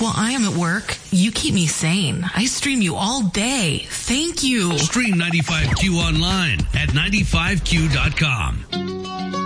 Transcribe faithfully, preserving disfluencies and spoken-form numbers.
While I am at work, you keep me sane. I stream you all day. Thank you. Stream ninety-five Q online at ninety-five Q dot com.